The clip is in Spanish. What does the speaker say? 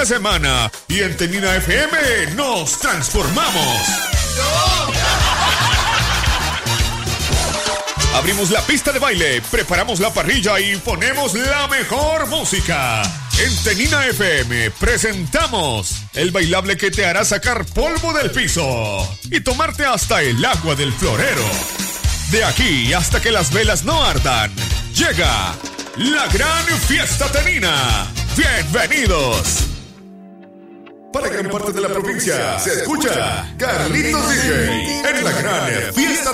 la semana. Y en Tenina FM nos transformamos. Abrimos la pista de baile, preparamos la parrilla y ponemos la mejor música. En Tenina FM presentamos el bailable que te hará sacar polvo del piso y tomarte hasta el agua del florero. De aquí hasta que las velas no ardan, llega la gran fiesta tenina. ¡Bienvenidos! Para gran parte de la provincia se escucha Carlitos DJ en la gran fiesta